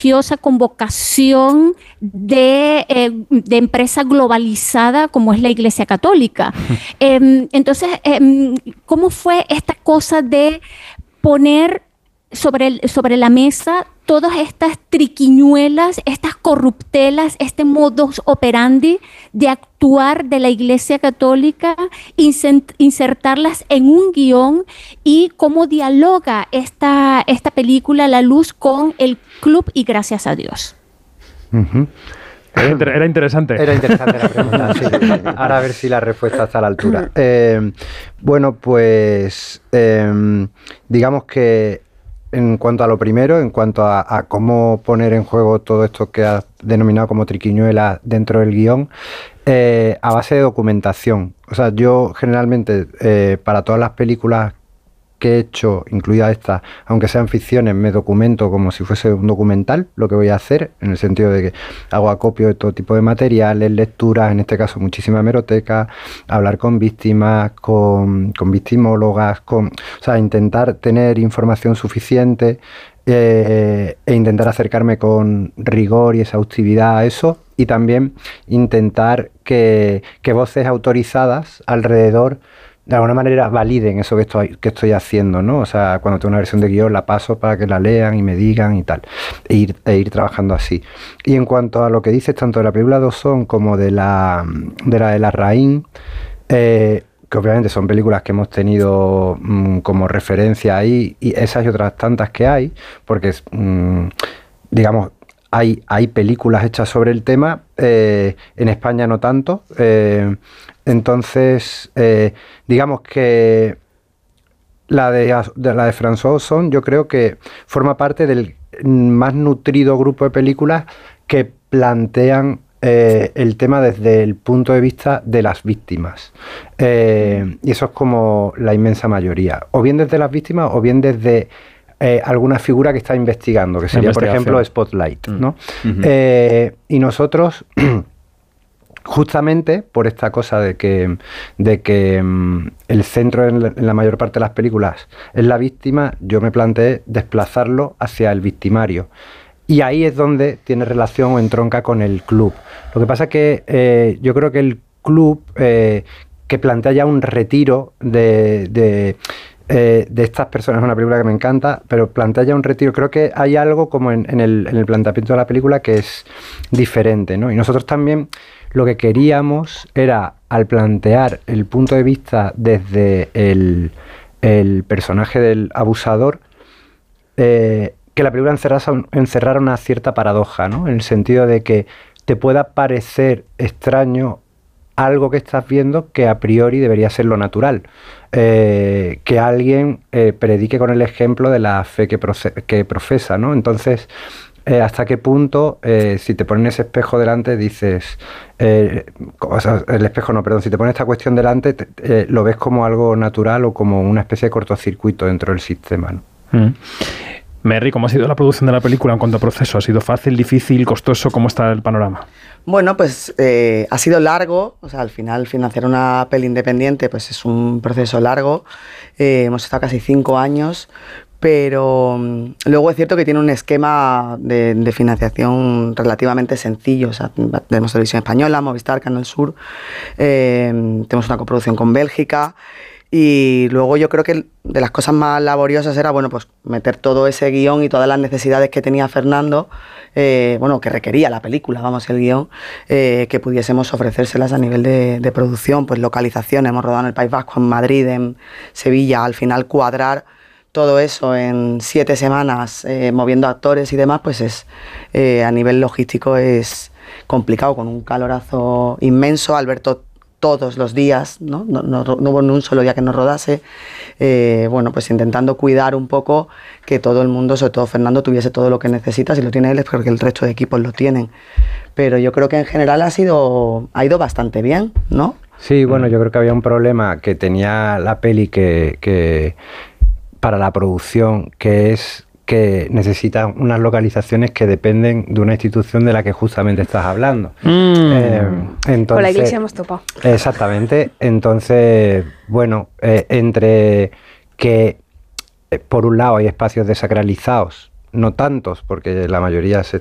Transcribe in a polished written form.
prestigiosa, con vocación de empresa globalizada como es la Iglesia Católica. Entonces, ¿cómo fue esta cosa de poner sobre la mesa todas estas triquiñuelas, estas corruptelas, este modus operandi de actuar de la Iglesia Católica, insertarlas en un guión, y cómo dialoga esta película La Luz con el club y Gracias a Dios? Uh-huh. Era interesante. Era interesante la pregunta, sí. Ahora a ver si la respuesta está a la altura. Bueno, pues digamos que en cuanto a lo primero, en cuanto a cómo poner en juego todo esto que has denominado como triquiñuela dentro del guión, a base de documentación. O sea, yo generalmente para todas las películas que he hecho, incluida esta, aunque sean ficciones, me documento como si fuese un documental, lo que voy a hacer, en el sentido de que hago acopio de todo tipo de materiales, lecturas, en este caso muchísima hemeroteca, hablar con víctimas, con victimólogas, o sea, intentar tener información suficiente e intentar acercarme con rigor y exhaustividad a eso, y también intentar que voces autorizadas alrededor de alguna manera validen eso que estoy haciendo, ¿no? O sea, cuando tengo una versión de guión la paso para que la lean y me digan y tal, e ir trabajando así. Y en cuanto a lo que dices tanto de la película Dawson como de la Larraín, que obviamente son películas que hemos tenido como referencia ahí, y esas y otras tantas que hay, porque digamos, hay películas hechas sobre el tema, en España no tanto. Entonces, digamos que la de François Ozon yo creo que forma parte del más nutrido grupo de películas que plantean el tema desde el punto de vista de las víctimas. Y eso es como la inmensa mayoría. O bien desde las víctimas o bien desde alguna figura que está investigando, que sería, por ejemplo, Spotlight, ¿no? Uh-huh. Y nosotros... Justamente por esta cosa de que el centro en la mayor parte de las películas es la víctima, yo me planteé desplazarlo hacia el victimario. Y ahí es donde tiene relación o entronca con el club. Lo que pasa es que yo creo que el club, que plantea ya un retiro de estas personas, es una película que me encanta, pero plantea ya un retiro. Creo que hay algo como en el planteamiento de la película que es diferente, ¿no? Y nosotros también lo que queríamos era, al plantear el punto de vista desde el personaje del abusador, que la película encerrara una cierta paradoja, ¿no? En el sentido de que te pueda parecer extraño algo que estás viendo que a priori debería ser lo natural. Que alguien predique con el ejemplo de la fe que profesa, ¿no? Entonces, hasta qué punto, si te ponen ese espejo delante, dices... o sea, el espejo no, perdón, si te pones esta cuestión delante, lo ves como algo natural o como una especie de cortocircuito dentro del sistema, ¿no? Merry, ¿cómo ha sido la producción de la película en cuanto a proceso? ¿Ha sido fácil, difícil, costoso? ¿Cómo está el panorama? Bueno, pues ha sido largo. O sea, al final financiar una peli independiente pues es un proceso largo. Hemos estado casi 5 años, pero luego es cierto que tiene un esquema de financiación relativamente sencillo. O sea, tenemos Televisión Española, Movistar, Canal Sur, tenemos una coproducción con Bélgica. Y luego yo creo que de las cosas más laboriosas era, bueno, pues meter todo ese guión y todas las necesidades que tenía Fernando, bueno, que requería la película, vamos, el guión, que pudiésemos ofrecérselas a nivel de producción, pues localización, hemos rodado en el País Vasco, en Madrid, en Sevilla, al final cuadrar todo eso en 7 semanas, moviendo actores y demás, pues es a nivel logístico es complicado, con un calorazo inmenso. Alberto todos los días, ¿no? No hubo ni un solo día que no rodase. Bueno, pues intentando cuidar un poco que todo el mundo, sobre todo Fernando, tuviese todo lo que necesita. Si lo tiene él es porque el resto de equipos lo tienen. Pero yo creo que en general ha ido bastante bien, ¿no? Sí, bueno, yo creo que había un problema que tenía la peli que para la producción, que es que necesitan unas localizaciones que dependen de una institución de la que justamente estás hablando. Entonces, con la iglesia hemos topado. Exactamente. Entonces, bueno, entre que por un lado hay espacios desacralizados no tantos, porque la mayoría se